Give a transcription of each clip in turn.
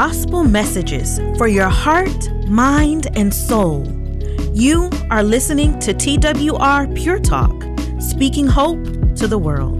gospel messages for your heart, mind, and soul. You are listening to TWR Pure Talk, speaking hope to the world.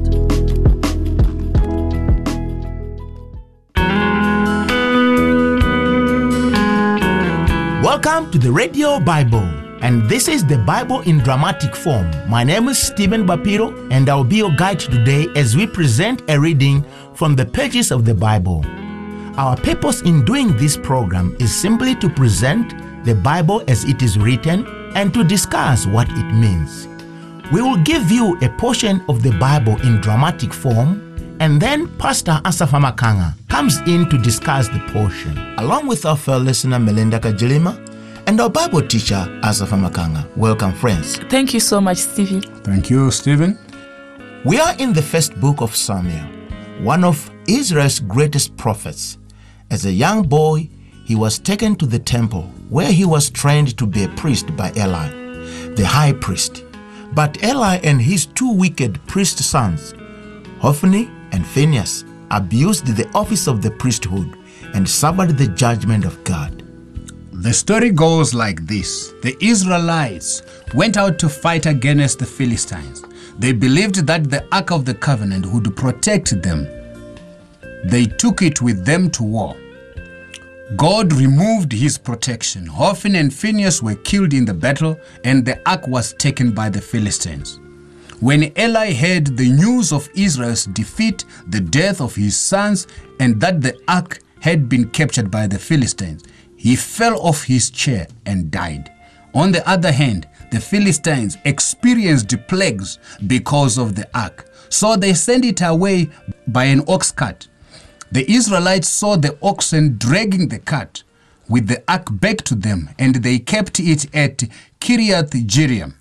Welcome to the Radio Bible, and this is the Bible in dramatic form. My name is Stephen Bapiro, and I'll be your guide today as we present a reading from the pages of the Bible. Our purpose in doing this program is simply to present the Bible as it is written and to discuss what it means. We will give you a portion of the Bible in dramatic form, and then Pastor Asafa Makanga comes in to discuss the portion, along with our fellow listener Melinda Kajilima and our Bible teacher Asafa Makanga. Welcome, friends. Thank you so much, Stevie. Thank you, Stephen. We are in the first book of Samuel, one of Israel's greatest prophets. As a young boy, he was taken to the temple where he was trained to be a priest by Eli, the high priest. But Eli and his two wicked priest sons, Hophni and Phinehas, abused the office of the priesthood and suffered the judgment of God. The story goes like this. The Israelites went out to fight against the Philistines. They believed that the Ark of the Covenant would protect them. They took it with them to war. God removed his protection. Hophni and Phinehas were killed in the battle, and the Ark was taken by the Philistines. When Eli heard the news of Israel's defeat, the death of his sons, and that the Ark had been captured by the Philistines, he fell off his chair and died. On the other hand, the Philistines experienced plagues because of the Ark, so they sent it away by an ox cart. The Israelites saw the oxen dragging the cart with the Ark back to them, and they kept it at Kiriath Jearim.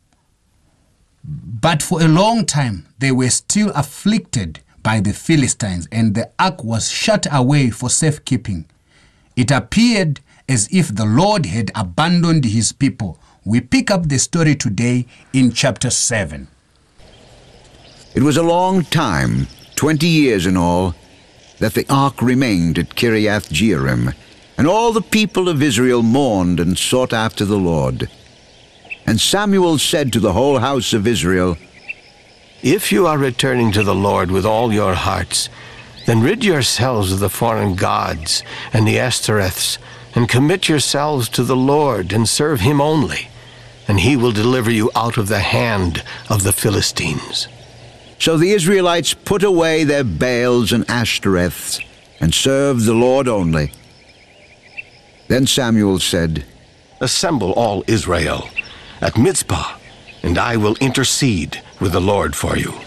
But for a long time, they were still afflicted by the Philistines, and the Ark was shut away for safekeeping. It appeared as if the Lord had abandoned his people. We pick up the story today in chapter 7. It was a long time, 20 years in all, that the ark remained at Kiriath Jearim, and all the people of Israel mourned and sought after the Lord. And Samuel said to the whole house of Israel, "If you are returning to the Lord with all your hearts, then rid yourselves of the foreign gods and the Ashtoreths, and commit yourselves to the Lord and serve him only, and he will deliver you out of the hand of the Philistines." So the Israelites put away their Baals and Ashtoreths and served the Lord only. Then Samuel said, "Assemble all Israel at Mizpah, and I will intercede with the Lord for you."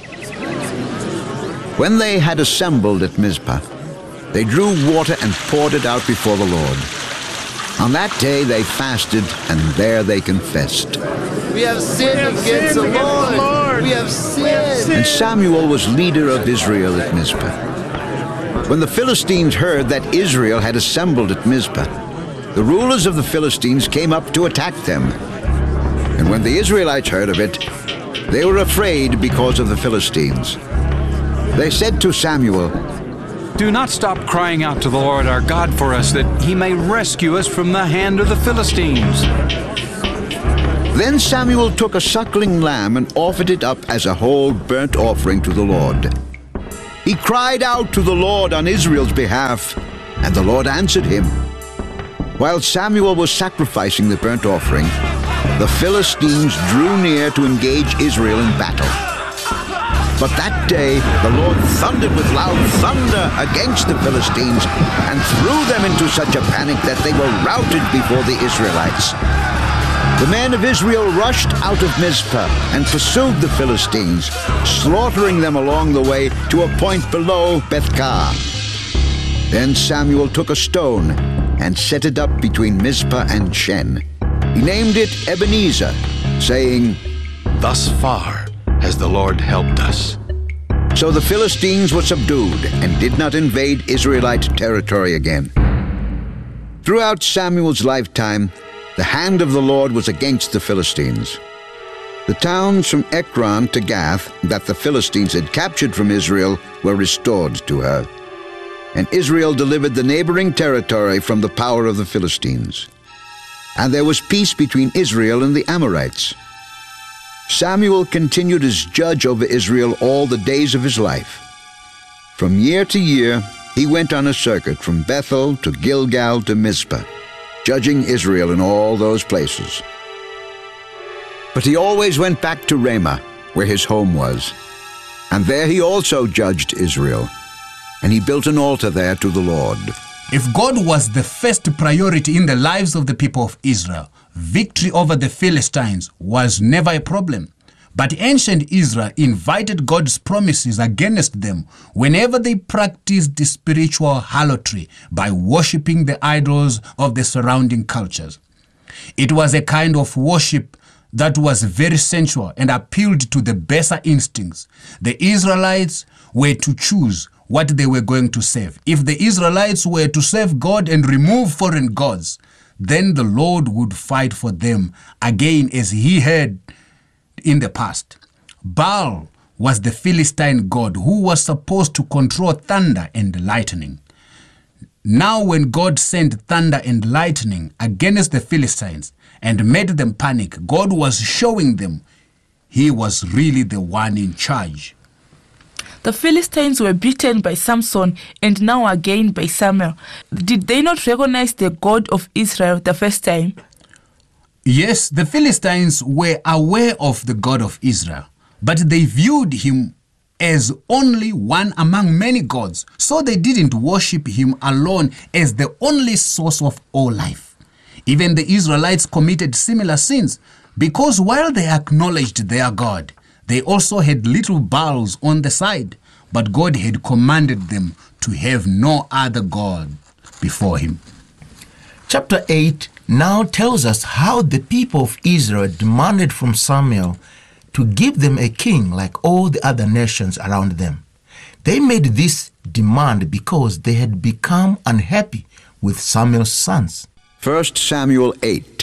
When they had assembled at Mizpah, they drew water and poured it out before the Lord. On that day they fasted, and there they confessed, "We have sinned against the Lord. We have sinned." And Samuel was leader of Israel at Mizpah. When the Philistines heard that Israel had assembled at Mizpah, the rulers of the Philistines came up to attack them. And when the Israelites heard of it, they were afraid because of the Philistines. They said to Samuel, "Do not stop crying out to the Lord our God for us, that he may rescue us from the hand of the Philistines." Then Samuel took a suckling lamb and offered it up as a whole burnt offering to the Lord. He cried out to the Lord on Israel's behalf, and the Lord answered him. While Samuel was sacrificing the burnt offering, the Philistines drew near to engage Israel in battle. But that day the Lord thundered with loud thunder against the Philistines and threw them into such a panic that they were routed before the Israelites. The men of Israel rushed out of Mizpah and pursued the Philistines, slaughtering them along the way to a point below Bethkar. Then Samuel took a stone and set it up between Mizpah and Shen. He named it Ebenezer, saying, "Thus far has the Lord helped us." So the Philistines were subdued and did not invade Israelite territory again. Throughout Samuel's lifetime, the hand of the Lord was against the Philistines. The towns from Ekron to Gath that the Philistines had captured from Israel were restored to her. and Israel delivered the neighboring territory from the power of the Philistines. And there was peace between Israel and the Amorites. Samuel continued as judge over Israel all the days of his life. From year to year, he went on a circuit from Bethel to Gilgal to Mizpah, judging Israel in all those places. But he always went back to Ramah, where his home was. And there he also judged Israel. And he built an altar there to the Lord. If God was the first priority in the lives of the people of Israel, victory over the Philistines was never a problem. But ancient Israel invited God's promises against them whenever they practiced spiritual harlotry by worshipping the idols of the surrounding cultures. It was a kind of worship that was very sensual and appealed to the baser instincts. The Israelites were to choose what they were going to serve. If the Israelites were to serve God and remove foreign gods, then the Lord would fight for them again, as he had in the past. Baal was the Philistine god who was supposed to control thunder and lightning. Now when God sent thunder and lightning against the Philistines and made them panic, God was showing them he was really the one in charge. The Philistines were beaten by Samson and now again by Samuel. Did they not recognize the God of Israel the first time? Yes, the Philistines were aware of the God of Israel, but they viewed him as only one among many gods, so they didn't worship him alone as the only source of all life. Even the Israelites committed similar sins, because while they acknowledged their God, they also had little Baals on the side, but God had commanded them to have no other God before him. Chapter 8 now tells us how the people of Israel demanded from Samuel to give them a king like all the other nations around them. They made this demand because they had become unhappy with Samuel's sons. 1 Samuel 8.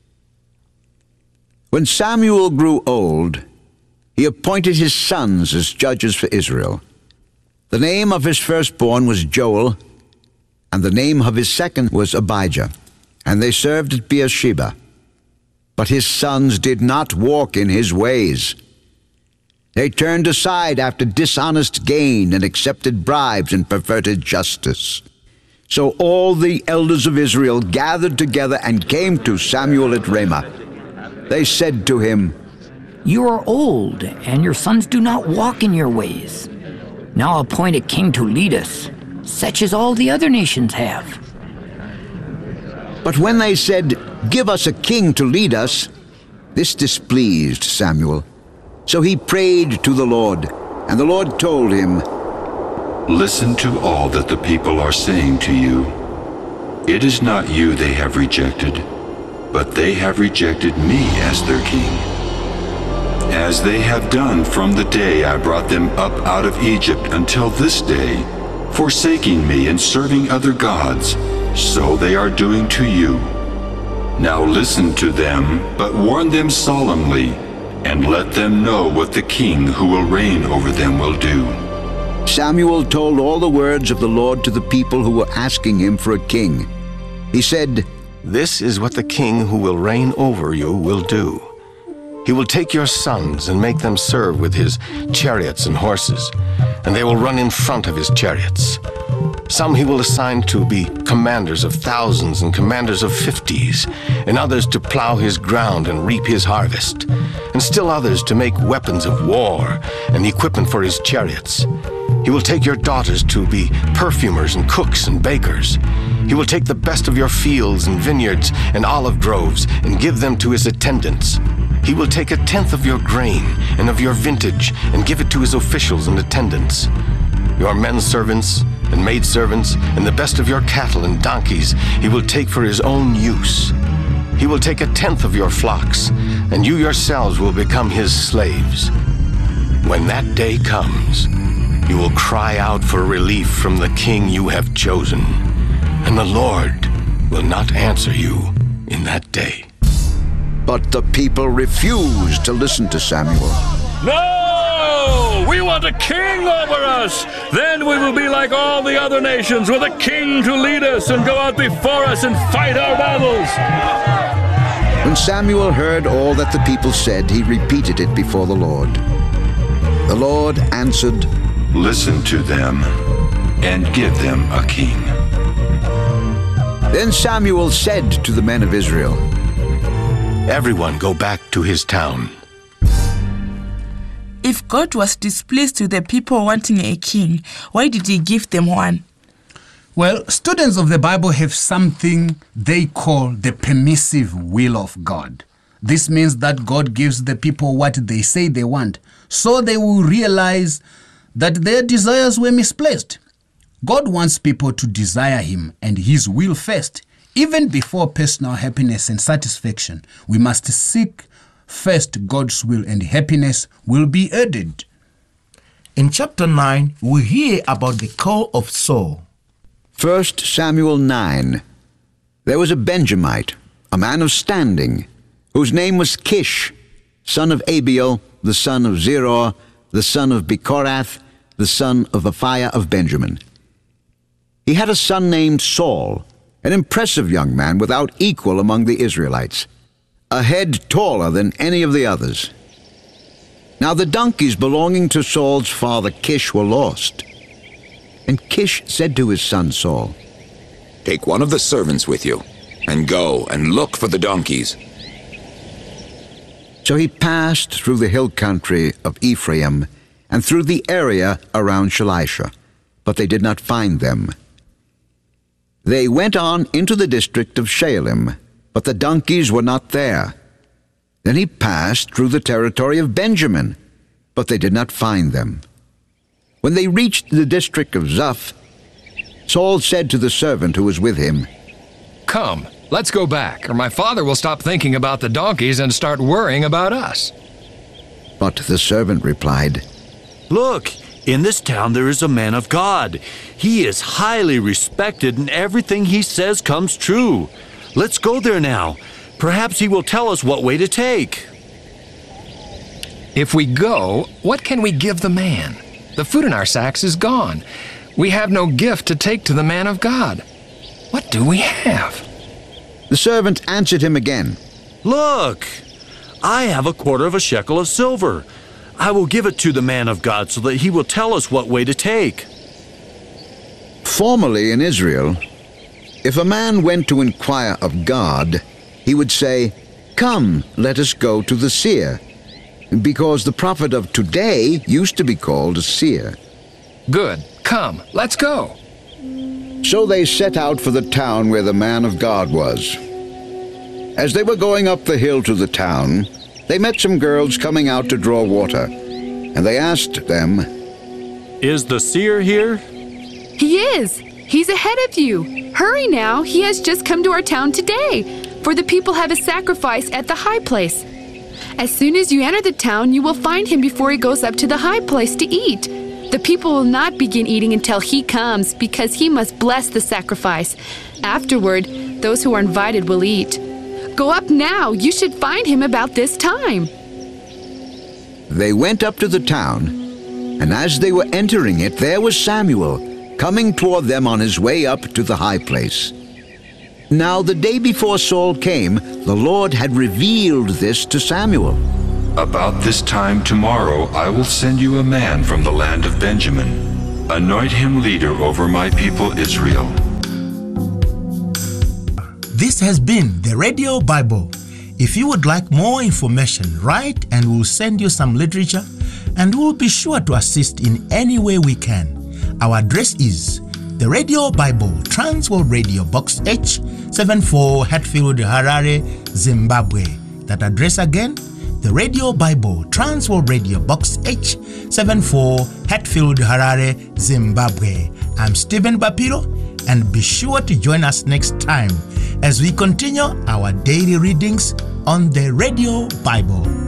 When Samuel grew old, he appointed his sons as judges for Israel. The name of his firstborn was Joel, and the name of his second was Abijah, and they served at Beersheba. But his sons did not walk in his ways. They turned aside after dishonest gain and accepted bribes and perverted justice. So all the elders of Israel gathered together and came to Samuel at Ramah. They said to him, "You are old, and your sons do not walk in your ways. Now appoint a king to lead us, such as all the other nations have." But when they said, "Give us a king to lead us," this displeased Samuel. So he prayed to the Lord, and the Lord told him, "Listen to all that the people are saying to you. It is not you they have rejected, but they have rejected me as their king. As they have done from the day I brought them up out of Egypt until this day, forsaking me and serving other gods, so they are doing to you. Now listen to them, but warn them solemnly, and let them know what the king who will reign over them will do." Samuel told all the words of the Lord to the people who were asking him for a king. He said, This is what the king who will reign over you will do. He will take your sons and make them serve with his chariots and horses, and they will run in front of his chariots. Some he will assign to be commanders of thousands and commanders of 50s, and others to plow his ground and reap his harvest, and still others to make weapons of war and equipment for his chariots. He will take your daughters to be perfumers and cooks and bakers. He will take the best of your fields and vineyards and olive groves and give them to his attendants. He will take 1/10 of your grain and of your vintage and give it to his officials and attendants. Your men servants and maidservants and the best of your cattle and donkeys he will take for his own use. He will take 1/10 of your flocks, and you yourselves will become his slaves. When that day comes, you will cry out for relief from the king you have chosen, and the Lord will not answer you in that day. But the people refused to listen to Samuel. No! We want a king over us. Then we will be like all the other nations, with a king to lead us and go out before us and fight our battles. When Samuel heard all that the people said, he repeated it before the Lord. The Lord answered, Listen to them and give them a king. Then Samuel said to the men of Israel, Everyone go back to his town. If God was displeased with the people wanting a king, why did he give them one? Well, students of the Bible have something they call the permissive will of God. This means that God gives the people what they say they want, so they will realize that their desires were misplaced. God wants people to desire Him and His will first. Even before personal happiness and satisfaction, we must seek first God's will, and happiness will be added. In chapter 9, we hear about the call of Saul. 1 Samuel 9. There was a Benjamite, a man of standing, whose name was Kish, son of Abiel, the son of Zeror, the son of Bechorath, the son of Aphiah of Benjamin. He had a son named Saul, an impressive young man without equal among the Israelites, a head taller than any of the others. Now the donkeys belonging to Saul's father Kish were lost. And Kish said to his son Saul, Take one of the servants with you, and go and look for the donkeys. So he passed through the hill country of Ephraim and through the area around Shalisha, but they did not find them. They went on into the district of Shaalim, but the donkeys were not there. Then he passed through the territory of Benjamin, but they did not find them. When they reached the district of Zuph, Saul said to the servant who was with him, Come, let's go back, or my father will stop thinking about the donkeys and start worrying about us. But the servant replied, Look, in this town there is a man of God. He is highly respected, and everything he says comes true. Let's go there now. Perhaps he will tell us what way to take. If we go, what can we give the man? The food in our sacks is gone. We have no gift to take to the man of God. What do we have? The servant answered him again, Look, I have a quarter of a shekel of silver. I will give it to the man of God so that he will tell us what way to take. Formerly in Israel, if a man went to inquire of God, he would say, Come, let us go to the seer, because the prophet of today used to be called a seer. Good. Come, let's go. So they set out for the town where the man of God was. As they were going up the hill to the town, they met some girls coming out to draw water, and they asked them, Is the seer here? He is. He's ahead of you. Hurry now, he has just come to our town today, for the people have a sacrifice at the high place. As soon as you enter the town, you will find him before he goes up to the high place to eat. The people will not begin eating until he comes, because he must bless the sacrifice. Afterward, those who are invited will eat. Go up now. You should find him about this time. They went up to the town, and as they were entering it, there was Samuel, coming toward them on his way up to the high place. Now the day before Saul came, the Lord had revealed this to Samuel. About this time tomorrow I will send you a man from the land of Benjamin. Anoint him leader over my people Israel. This has been the Radio Bible. If you would like more information, write and we'll send you some literature, and we'll be sure to assist in any way we can. Our address is the Radio Bible, Transworld Radio, Box H, 74 Hatfield, Harare, Zimbabwe. That address again, the Radio Bible, Transworld Radio, Box H, 74 Hatfield, Harare, Zimbabwe. I'm Stephen Bapiro, and be sure to join us next time as we continue our daily readings on the Radio Bible.